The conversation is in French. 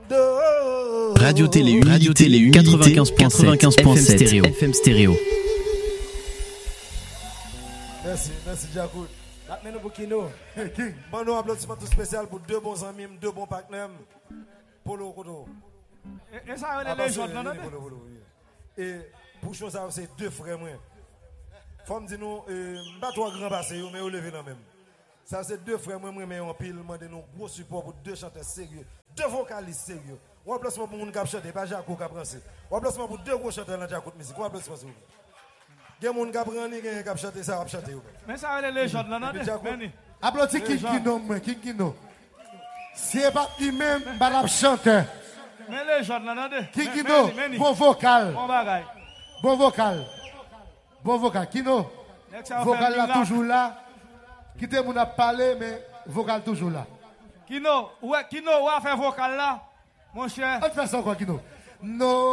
Radio Télé U, 95.7 FM stéréo. Merci Jacob. Maintenant pour Kino. Bon nous applaudissement tout spécial pour deux bons amis, deux bons partenaires. Polo Koto. Et ça les légendes non. Et pour chose ça c'est deux frères moi. Faut me dire nous pas trois grands passés mais au lever là même. Ça c'est deux frères moi mais en pile demander nous gros support pour deux chanteurs sérieux, deux vocalistes sérieux. On applaudissement pour moun qui chanter pas Jaco qui français. On applaudissement pour deux gros chanteurs dans Jaco musique. On applaudissement s'il vous plaît. Il y a des gens qui apprennent, qui chantent ça, qui chantent. Mais ça les légendes là non. Applaudis Kikino. Si c'est pas lui-même madame chanteur. Mais légendes là non. Kikino, bon vocal. Bon bagay. Bon vocal. Kino. Vocal là toujours là. Quittez mon a parlé mais vocal toujours là. Kino, ouais, Kino, ouais, faire vocal là, mon cher. On fait ça quoi, Kino? Non.